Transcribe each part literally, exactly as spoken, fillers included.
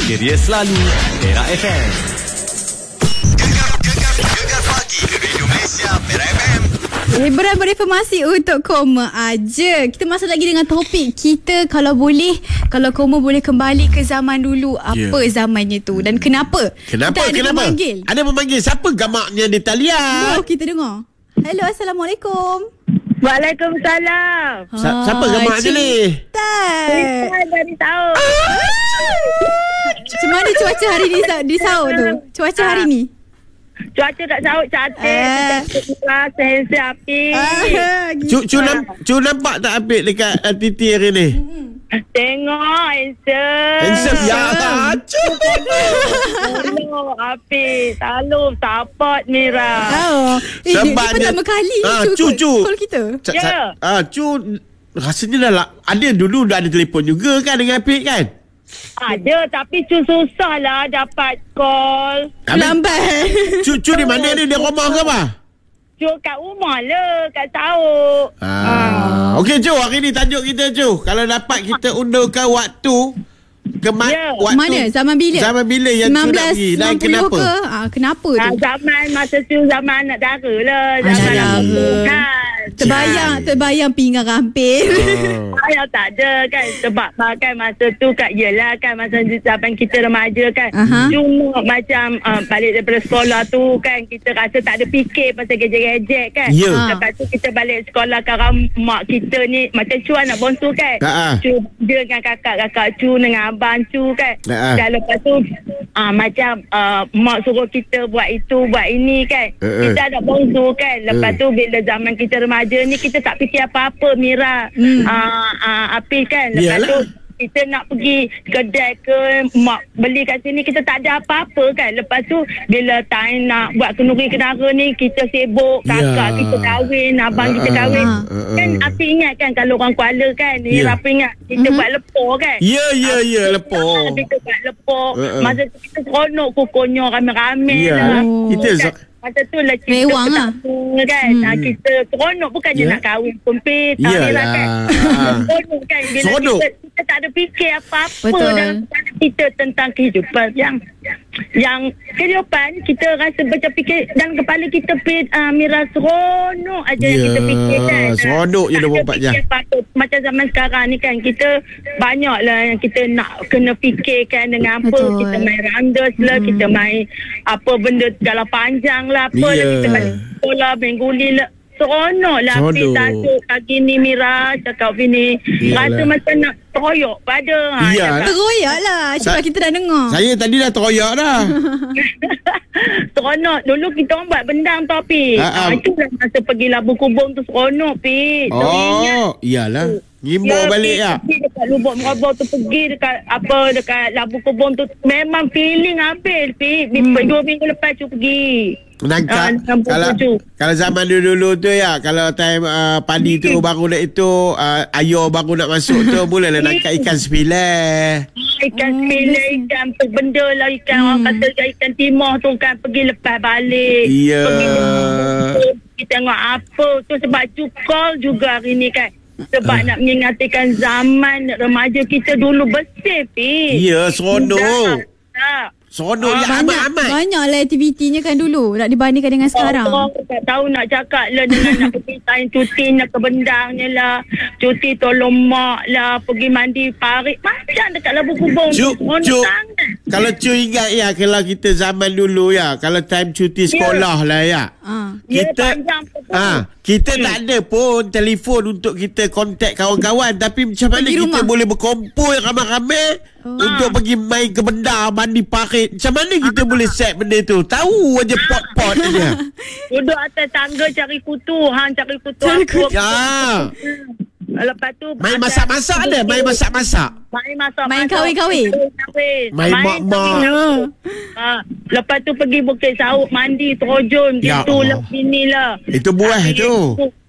Ceria selalu Era F M. Gegar, gegar, gegar pagi Radio Malaysia Era F M. Hiburan berinformasi untuk Koma aja. Kita masuk lagi dengan topik kita. Kalau boleh, kalau Koma boleh kembali ke zaman dulu, apa yeah. zamannya tu dan kenapa? Kenapa? Kita ada Kenapa? Memanggil. Ada memanggil. Siapa gamaknya di talian? Oh, kita dengar. Hello, Assalamualaikum. Waalaikumsalam. Sa- siapa gamaknya ni? Tan. Dari tahun. Macam mana cuaca hari ni di Saur tu? Cuaca hari ni? Cuaca kat Saud cantik. Ah. Kita sehensi api. Ah, Cu, cu, namp- cu nampak tak Apik dekat uh, T T hari ni? Tengok handsome. Handsome. Ya, cu. Tolong api. Talum tapot Mira. Oh, eh, Sebab dia dia- pertama kali Ah, cu, cu, call- cu. call kita. Ca- Ya. ca- ah, Cu rasanya dah lah, ada dulu dah ada telefon juga kan dengan Apik kan? Ada tapi cu susah lah dapat call. Lambat. Cu, cu di mana ni? Dia rumah ke apa? Cu kat rumah lah. Kat Saud. Ah. Okey Cu, hari ni tajuk kita Cu. Kalau dapat kita undurkan waktu ke ma- Ya. waktu Mana? Zaman bila? Zaman bila yang Cu nak pergi dan kenapa? ke? Ah, kenapa Ah, tu? zaman masa tu zaman anak dara lah. Anak Zaman dara. aku kan. Terbayang, terbayang pinggang ramping. Oh. Ayah tak ada kan. Sebab kan masa tu kan, yelah kan masa zaman kita remaja kan. Aha. Cuma macam uh, balik daripada sekolah tu kan, kita rasa tak ada fikir pasal gejek-gejek kan. Ya. Lepas tu kita balik sekolah, sekarang mak kita ni macam Cu anak bonsu kan. Ha-ha. Cu dia dengan kakak-kakak Cu dengan abang Cu kan. Ha-ha. Dan lepas tu uh, macam uh, mak suruh kita buat itu buat ini kan. Ha-ha. Kita ada bonsu kan. Lepas Hmm. tu bila zaman kita remaja ni, kita tak fikir apa-apa Mira. Hmm. uh, uh, Api kan. Lepas Yalah. tu kita nak pergi kedai ke mak beli kat sini, kita tak ada apa-apa kan. Lepas tu bila time nak buat kenduri kenara ni, kita sibuk, kakak Ya. kita kahwin, abang Uh, kita kahwin. uh, uh, Kan uh. Api ingat kan kalau orang Kuala kan, ni Ya. Api ingat kita buat lepor kan. Ya, ya, ya, lepor. Kita buat lepor. Uh, uh. Masa tu kita seronok kukunya rame-rame Ya. lah. Oh. Kita Kan? so- Masa tu lah kita Rewang lah. pertama kan. Hmm. Nah, kita seronok bukannya Ya. nak kahwin pempit. Iyalah. Kan. Ah. Seronok kan. Bila Seronok. kita, kita tak ada fikir apa-apa Betul. dalam kepala kita tentang kehidupan. Yang yang kehidupan kita rasa macam fikir dalam kepala kita uh, Mira seronok aja yang Ya, kita fikir kan. seronok je Tak dua puluh ada empat jam. fikir apa-apa. Macam zaman sekarang ni kan, kita banyak lah yang kita nak kena fikirkan dengan apa. Betul. Kita main randos lah, Hmm. kita main apa benda segala panjang lah, apa Ya. lah, kita balik sekolah, main guli lah. Seronok lah. Api Seronok. tajuk pagi ni Mira cakap Vini. Iyalah. Rasa macam nak teroyok pada. Ha, Iyalah. cakap, Teroyak lah. Cuba Sa- kita dah dengar. Saya tadi dah teroyak dah. seronok. Dulu kita orang buat bendang tu Api. Ha, Ha, ha. itulah masa pergi Labu Kubung tu seronok Pi. Oh, iyalah. Ngimbau balik ya. Pergi dekat Lubuk Merabau tu, pergi dekat apa dekat Labu Kubung tu, memang feeling habis Pi. Hmm. Dua minggu lepas tu pergi. Nangkap Ah, enam puluh kalau tujuh. kalau zaman dulu-dulu tu ya, kalau time uh, padi tu baru nak itu uh, ayo baru nak masuk tu mulalah nangkap ikan sepilah. Ikan sepilih, ikan tu benda lah, ikan Hmm. orang kata ikan timah tu kan, pergi lepas balik. Ya. Pergi kita tengok apa tu, sebab cukol juga hari ni kan. Sebab Uh. nak mengingatkan zaman remaja kita dulu bersih Pi. Ya, seronok. Tak. Seronok Ah, ya Banyak, amat-amat. banyaklah aktivitinya kan dulu. Nak dibandingkan dengan sekarang. Orang tak tahu nak cakap lah dengan nak pergi time cuti, nak ke bendangnya lah. Cuti tolong mak lah, pergi mandi parit. Macam dekat Labu Kubung. Cuk, Seronok cuk. sangat. Kalau cu ingat ya, kalau kita zaman dulu ya, kalau time cuti sekolah lah ya. Ah. Ya, Kita panjang betul. ah, kita tak ada pun telefon untuk kita kontak kawan-kawan, tapi macam mana Pergi kita rumah. boleh berkumpul ramai-ramai Oh. untuk pergi main ke bendar, mandi parit. Macam mana kita boleh set benda tu? Tahu aja pot-pot aja. Duduk atas tangga cari kutu. Han cari kutu. Cari aku. kutu. Ya. Lepas tu Main masak-masak ada, main masak-masak. Main masak. Main kahwin-kahwin. Main mak-mak. Ha, lepas tu pergi Bukit Saud, mandi terjun. Ya Gitu Allah. lah, inilah. Itu buah Habis tu.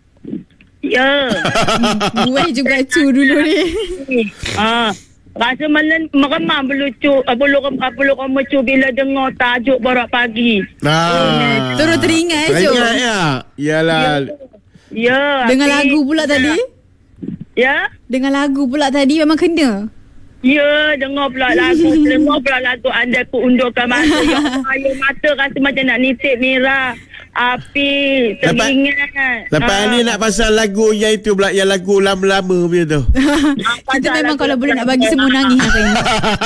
Ya. Buat juga cu dulu ni. Ha. Rasa melen, meremam belucu, uh, bulu rem, uh, bulu remecu bila dengar tajuk borak pagi. Ah. Terus teringat eh, Cu. Teringat ya. Yalah. Ya. Dengan Api. lagu pula tadi. Ya. Dengan lagu pula tadi memang kena. Ya, dengar pula lagu. Dengar pula lagu Andai Ku Undurkan Mata. Ya, air mata rasa macam nak nitip Mira. Api teringat. Lepas Ah. ni nak pasal lagu yang itu pula, yang lagu lama-lama punya tu. Kita memang kalau boleh nak bagi semua nangis hari ni.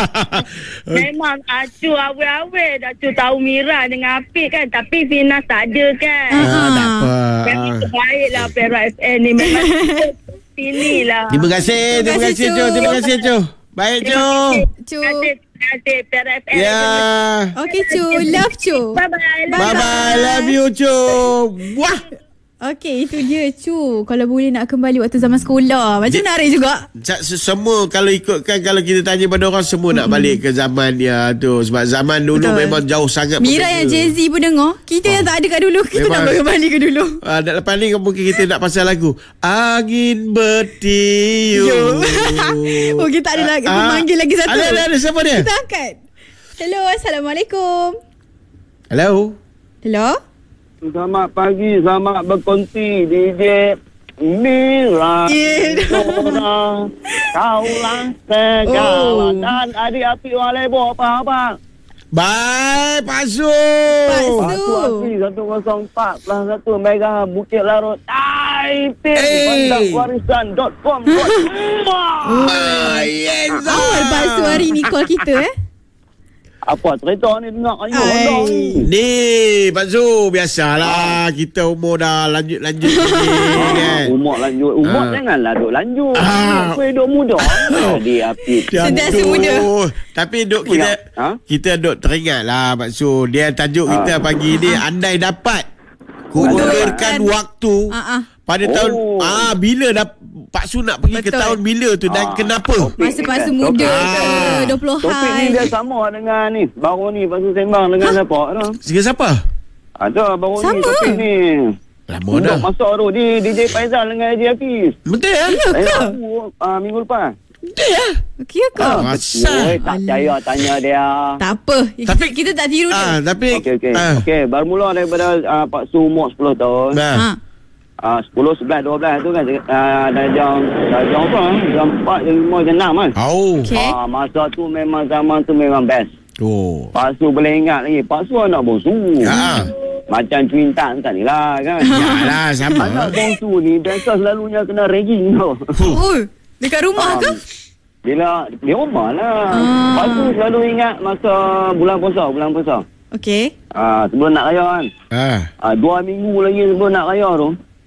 Memang acu awal-awal dah tu tahu Mira dengan Api kan. Tapi Finas tak ada kan. Ah, tak apa. Memang terbaiklah Perak F M ni. Memang sini lah. Terima kasih, terima kasih Cu, terima kasih Cu. Baik Cu. Cu. Terima kasih, terima kasih Perak F M. Ya. Okey Cu, love Cu. Bye-bye. Bye bye, love you Cu. Wah. Okey, itu dia Cu. Kalau boleh nak kembali waktu zaman sekolah. Macam menarik juga. Semua kalau ikutkan, kalau kita tanya pada orang, semua nak balik ke zaman dia tu. Sebab zaman dulu Betul. memang jauh sangat Mira berbeza. yang Jay-Z pun dengar. Kita yang tak ada kat dulu. Kita Memang. nak kembali ke dulu. Ah, dan lepas ni mungkin kita nak pasal lagu Angin Bertiup. Oh, kita tak ada lagi. Ah, Memanggil lagi satu. Ada, ada, ada. Siapa dia? Kita angkat. Hello, Assalamualaikum. Hello. Hello. Selamat pagi, selamat berkongsi D J Mira. Yeah. Orang kaulah segala Oh. dan adik api orang lebok apa-apa. Bye, Pak Su. Pak Su. Satu api satu kosong empat plus satu mega Bukit Larut. Taipei Hey. Bandar Warisan dot com. Ah, yes. Awal Pak Su hari ni call kita eh. Apa cerita ni dengar kayu Ai. ondong ni? Ni, Pak Su, biasalah. Kita umur dah lanjut-lanjut ni kan. Umur lanjut. Umur Ah. janganlah duk lanjut. Ah. Umur duk muda. Adik api. Sentiasa muda. Tapi duk kita Ha? kita duk teringat lah Pak Su. Dia tajuk kita pagi ni, andai dapat ku Betul. ulurkan waktu Ah, ah. pada Oh. tahun ah bila dah Pak Su nak pergi ke Betul. tahun bila tu dan Ah. kenapa? Masa Pak Su muda Ah. ke dua puluh Topik ni dia sama dengan ni. Baru ni pasal sembang dengan siapa tu? Dengan siapa? Ada baru Sama. ni topik ni. Lama Untuk dah. masuk tu di D J Faizal dengan Haji Hafiz. Betul ya? Ya Saya ke? tahu uh, minggu lepas. Betul ya? Ya ke? Ah, Asal. Oi, tak percaya tanya dia. Tak apa. Tapi- kita tak tiru Ah, dia. tapi Okey okey. ah. Okey, bermula daripada uh, Pak Su umur sepuluh tahun. Nah. Ha. Uh, sepuluh, sebelas, dua belas tu kan uh, dah jam dah jam apa? Jam empat, jam lima, jam enam kan. Oh. Okey. Ah, masa tu memang zaman tu memang best. Oh. Pak Su boleh ingat lagi. Pak Su anak bongsu. Ha. Macam twin tak tak ni lah kan. Yalah sama. Anak bongsu ni biasa selalunya kena ragging tau. Oh, dekat rumah ke? Ah, Bila di rumah lah. Ah. Pak Su selalu ingat masa bulan puasa, bulan puasa. Okey. Ah, sebelum nak raya kan. Ah. Ah, dua minggu lagi sebelum nak raya tu.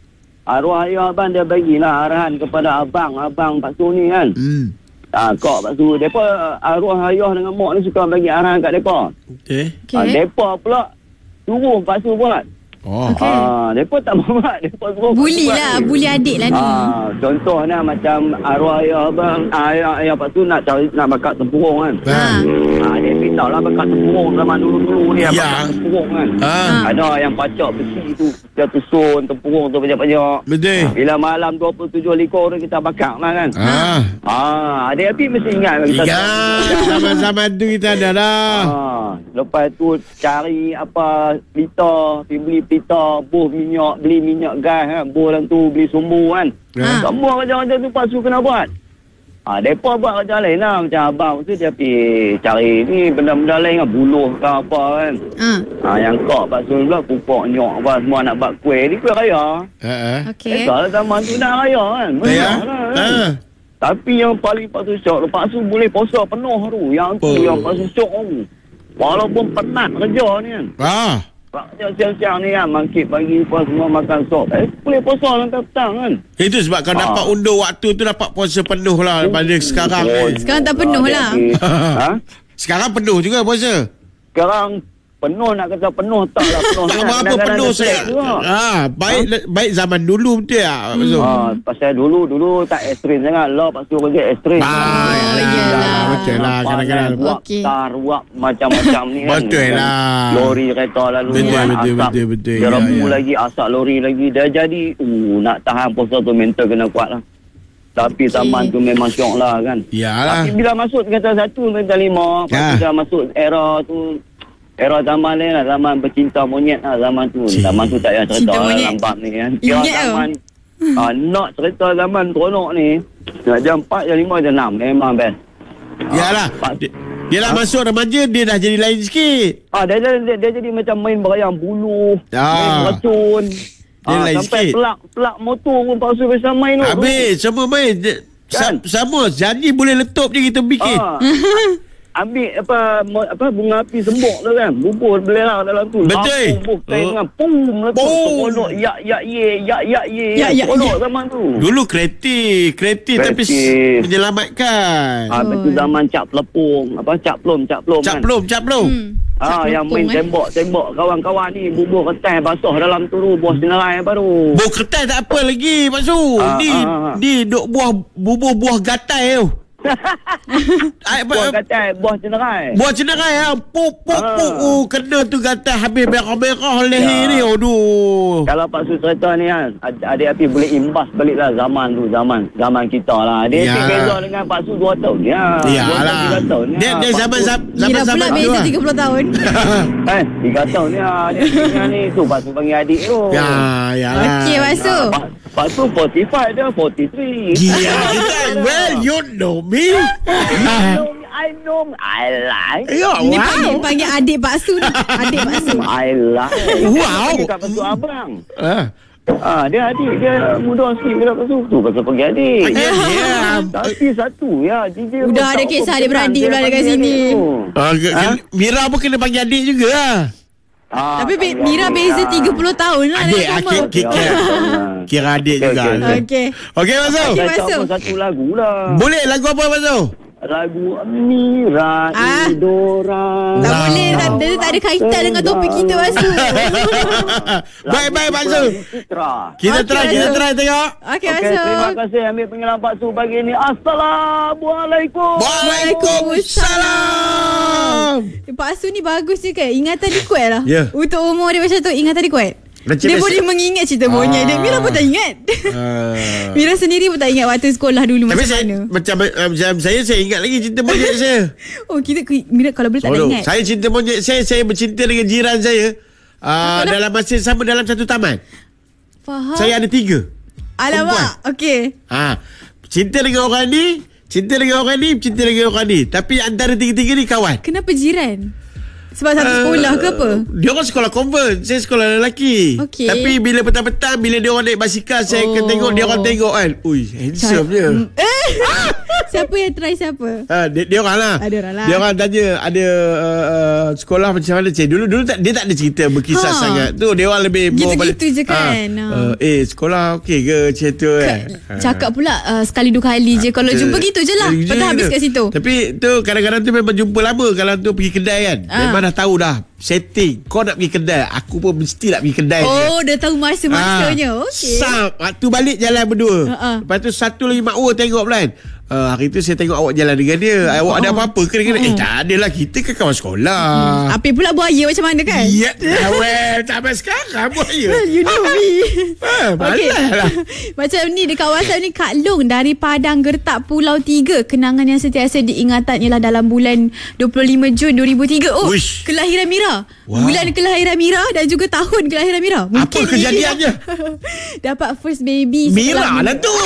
Arwah ayah abang dia bagilah arahan kepada abang, abang Pak Su ni kan. Hmm. Ah, kok Pak Su, depa arwah ayah dengan mak ni suka bagi arahan kat depa. Okey. Okey. Ah, depa pula suruh Pak Su buat. Oh. Okey. Ah, depa tak buat, depa suruh. Pak Su Bully buat lah, ni. bully adik lah ni. Ah, contohnya macam arwah ayah abang, ayah ayah Pak Su nak cari nak bakat tempurung kan. Ha. Ah, dia minta lah bakat tempurung zaman dulu-dulu ni Ya. bakat tempurung kan. Ah. Ada yang pacak besi tu, dia tusun tempurung tu banyak-banyak. Betul. Bila malam dua puluh tujuh likur tu kita bakar lah kan. Ah. Ah, adik api mesti ingat kan kita. Ingat zaman-zaman tu kita ada dah. Ah, lepas tu cari apa pelita, pergi beli pelita, buh minyak, beli minyak gas kan, buh dalam tu beli sumbu kan. Ha. Semua macam-macam tu Pak Su kena buat. Ah, depa buat kerja lain lah. Macam abang tu dia pergi cari ni benda-benda lain kan, buluh ke apa kan. Ha. Ah, yang kok Pak Su pula pupuk nyok apa semua nak buat kuih. Ni kuih raya. Ha ah. Okey. Kalau zaman tu nak raya kan. Ya. Meriah lah, kan? Ah. Tapi yang paling Pak Su syok, Pak Su boleh puasa penuh tu. Yang tu Oh. yang Pak Su syok tu. Walaupun penat kerja ni kan. Ah. Pak kerja siang-siang ni kan, mangkit pagi apa semua makan sop. Eh, boleh puasa lantai petang kan. Itu sebab kau Ah. dapat undur waktu tu, dapat puasa penuh lah pada sekarang Oh, ni. Sekarang tak penuh ah, lah. dia- Ha? Sekarang penuh juga puasa. Sekarang penuh nak kata penuh tak lah penuh. Tak sangat. berapa Kadang-kadang penuh dia saya. slack juga. Ah, baik baik zaman dulu betul ya. Betul. Ah, pasal dulu dulu tak ekstrim sangat. Lah Pak Su kerja ekstrim. Ah, yalah. betul lah kadang-kadang. Ruap Okey. tar, ruap macam-macam ni kan. Betul Macam lah. Lori kereta lalu Betul, kan, betul, asap. betul, betul. Dia Ya, rebu ya. lagi, asap lori lagi. Dia jadi, uh, nak tahan puasa tu mental kena kuat lah. Tapi zaman tu memang syok lah kan. Yalah. Tapi bila masuk kata satu, kata lima. Lepas tu Ya. dah masuk era tu. Era zaman lain lah. Zaman bercinta monyet lah zaman tu. Cik. Zaman tu tak payah cerita Cinta lah monyet. lambat ni kan. Kira Ingat tu. zaman ah, nak cerita zaman teronok ni. Nak jam empat, jam lima, jam enam. Memang best. Yalah. Dia, dia dah masuk remaja, dia dah jadi lain sikit. Ah, dia, dia, dia, dia jadi macam main berayang buluh, Ah. main racun. Dia Ah, lain sampai sikit. pelak pelak motor pun paksa biasa main tu. Habis semua main. Dia- Kan? sa- Sama jadi boleh letup je kita bikin. Ah. Ambil apa mo- apa bunga api sembok tu kan. Bubur belerang dalam tu. Betul. Bubur kain Oh. dengan pum letup. Pum. Seronok yak yak ye, yak yak ye. Yak, yak, Seronok ye. zaman tu. Dulu kreatif, kreatif tapi s- Kreatif. menyelamatkan. Ah, lepas tu zaman cap pelepung, apa cap plom, cap plom Cap kan. belum, cap belum. Hmm. Ah, Cap yang lepung, main eh. tembok-tembok kawan-kawan ni bubur ketai basah dalam tu tu bos senarai baru. Buah ketai tak apa lagi Pak Su. Ah, Ni ah, ah. ni duk buah bubur buah gatai tu. Ai, Buah ba- ketai, bos senarai. Buah cenerai ah. Puk puk Ah. puk. Oh, kena tu gatai habis merah-merah leher Ya. ni. Aduh. Kalau Pak Su cerita ni kan, ad- adik api boleh imbas balik lah zaman tu, zaman zaman kita lah. Dia Ya. ya. beza dengan Pak Su dua tahun ya. Yalah. dua tahun, tiga tahun ya. Dia dia Pak zaman Su- zaman Mira zaman pula tu beza lah. tiga puluh tahun. Eh, tiga tahun ya. Dia tinggal ni tu Pak Su panggil adik tu. Ya, ya. Okey, Pak Su. Ah, Pak, Pak Su empat puluh lima, dia empat puluh tiga. Gila kita. Well, you know me. I know, I know, I like. Ya, Ni panggil, wow. panggil adik Pak Su ni. Adik Pak Su. I like. Wow. Dia kat Pak Su abang. Ah. Ah, dia adik dia muda sikit dia Pak Su. Tu Pak Su panggil adik. Ya, ya. Tapi satu ya, jijik Udah pun ada tak kisah apa adik beradik dia pula dekat panggil sini. adik tu. Ah, ke- ke- Mira pun kena panggil adik juga lah. Ah, Tapi be- panggil Mira adik beza lah. tiga puluh tahun lah Adik, dengan ah, kamu. ki- ki- kira, kira adik Okey, juga. okey, Okey. Okey, Pak Su. Okey, Saya Pak cakap Su. pun satu lagu lah. Boleh lagu apa, Pak Su? Lagu Mira Ah. Idora. Tak Lah. boleh, tak, dia tak ada kaitan dengan topik kita Pak Su. Baik, baik, Pak Su. Citra. Kita Okey, try, Pak kita Su. try tengok. Okey Pak Okey, Su. terima kasih ambil panggilan Pak Su pagi ni. Assalamualaikum. Waalaikumsalam. Pak Su ni bagus je kan. Ingatan dia kuat lah. Ya. Untuk umur dia macam tu, ingatan dia kuat. Macam Dia biasa- boleh mengingat cerita monyet dia. Mira pun tak ingat. Ah. Mira sendiri pun tak ingat waktu sekolah dulu Tapi macam saya, mana. macam, macam saya, saya ingat lagi cerita monyet saya. Oh, kita Mira kalau boleh tak nak Tolong. ingat. Saya cinta monyet saya, saya bercinta dengan jiran saya. Uh, dalam masa yang sama dalam satu taman. Faham? Saya ada tiga. Alamak. Okey. Ha, cinta dengan orang ni, cinta dengan orang ni, cinta dengan orang ni. Tapi antara tiga-tiga ni kawan. Kenapa jiran? Sebab satu Ah, sekolah ke apa? Dia orang sekolah convent, saya sekolah lelaki. Okey. Tapi bila petang-petang, bila dia orang naik basikal, saya Oh. akan tengok, dia orang tengok kan. Ui, handsome dia. Eh. Siapa yang try siapa? Ha, dia, dia orang lah. Ada orang lah. Dia orang tanya ada uh, uh, sekolah macam mana cik. Dulu dulu tak, dia tak ada cerita berkisah Ha. sangat. Tu dia orang lebih bawa Gitu-gitu balik. je kan. Ha. Ha. Uh, eh sekolah okey ke macam tu kan. Ha. Cakap pula uh, sekali dua kali je. Kalau jumpa gitu je lah. Gitu Petang je. habis kat situ. Tapi tu kadang-kadang tu memang jumpa lama. Kalau tu pergi kedai kan. Ah. Memang dah tahu dah setting. Kau nak pergi kedai, aku pun mesti nak pergi kedai. Oh, dah tahu masa-masanya. Ah, Okey. Sam, waktu balik jalan berdua. Ha-ha. Lepas tu satu lagi makmur tengok pula kan. Uh, hari tu saya tengok awak jalan dengan dia. Uh, awak ada Oh. apa-apa ke dengan dia? Eh tak adalah, kita kan kawan sekolah. Api pula buaya macam mana kan? Ya, yeah, well, sampai sekarang buaya. Well, you know me. Ah, Okey. malah lah. Macam ni di kawasan ni Kak Long dari Padang Gertak Pulau Tiga. Kenangan yang sentiasa diingatan ialah dalam bulan dua puluh lima Jun dua ribu tiga. Oh, Uish. kelahiran Mira. Wow. Bulan kelahiran Mira dan juga tahun kelahiran Mira. Apa ini kejadiannya? dapat first baby. Mira setelah- lah tu.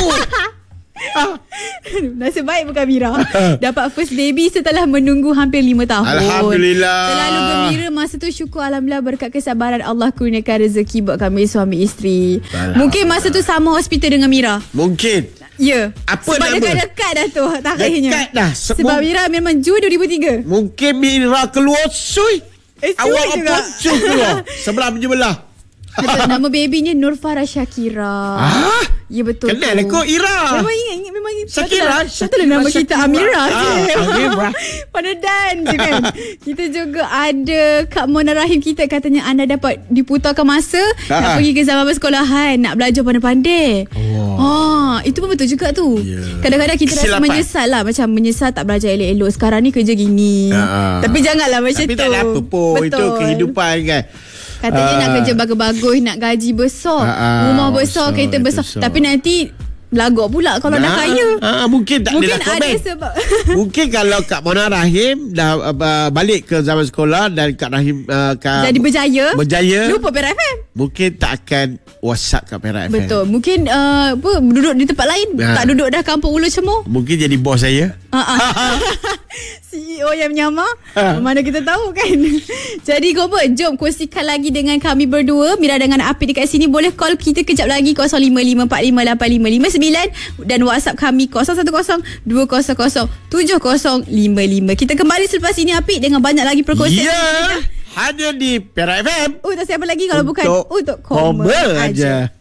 Nasib baik bukan Mira. Dapat first baby setelah menunggu hampir lima tahun. Alhamdulillah. Selalu gembira masa tu, syukur alhamdulillah berkat kesabaran Allah kurniakan rezeki buat kami suami isteri. Mungkin masa tu sama hospital dengan Mira. Mungkin. Ya. Apa Sebab nama? dekat-dekat dah tu tarikhnya. Dekat dah. Se- Sebab mung- Mira memang Jun dua ribu tiga. Mungkin Mira keluar sui. Eh, sui Awak juga. apa sui keluar. Sebelah menyebelah. Betul, nama babynya Nurfarah Syakira. Ah? Ya betul. Kenal tu. lah kau Ira. Memang ingat, ingat memang ingat. Syakira, Satulah nama Syakira, kita Syakira. Amira. Ah, Amira. Pada dan je kan. Kita juga ada Kak Mona Rahim kita, katanya anda dapat diputarkan masa Ah. nak pergi ke zaman persekolahan, nak belajar pandai-pandai. Oh. Oh, itu pun betul juga tu. Ya. Kadang-kadang kita rasa Kesilapan. menyesal lah, macam menyesal tak belajar elok-elok. Sekarang ni kerja gini. Ah. Tapi janganlah macam Tapi tu. tak ada apa pun. Betul. Itu kehidupan kan. Katanya Ah. nak kerja bagus-bagus, nak gaji besar, Ah, ah, rumah besar, besar, kereta besar. besar. Tapi nanti Belagak pula kalau dah kaya. Ah, mungkin tak Mungkin dia dah ada komen. sebab. Mungkin kalau Kak Mona Rahim dah uh, balik ke zaman sekolah dan Kak Rahim uh, Kak Jadi berjaya. berjaya, Lupa Perak F M. mungkin tak akan WhatsApp Kak Perak F M. Betul. Mungkin uh, apa, duduk di tempat lain. Ha. Tak duduk dah kampung Ulu Cemur. Mungkin jadi bos saya. Uh-uh. C E O yang menyamar. Ha. Mana kita tahu kan. Jadi kau apa, jom kongsikan lagi dengan kami berdua. Mira dengan Apik dekat sini. Boleh call kita kejap lagi kosong lima lima empat lima lapan lima lima sembilan dan WhatsApp kami kosong satu kosong dua kosong kosong tujuh kosong lima lima. Kita kembali selepas ini Apik dengan banyak lagi perkongsian. Ya, hanya di Perak F M. Oh, tak siapa lagi kalau bukan untuk Koma Koma aja. aja.